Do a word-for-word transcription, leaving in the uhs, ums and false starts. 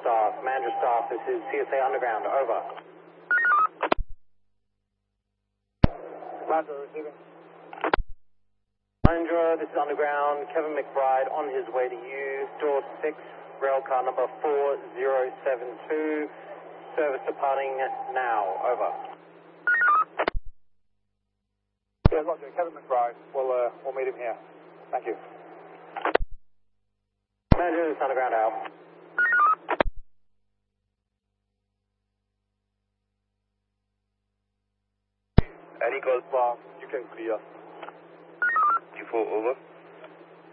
staff. Mandra staff, this is C S A Underground, over. Roger, receiving. Mandra, this is Underground. Kevin McBride on his way to you. Door six, rail car number four zero seven two. Service departing now, over. Yeah, Roger, Kevin McBride. We'll, uh, we'll meet him here. Thank you. Mandra, this is Underground out. Any Golf Bar, you can clear. G four over.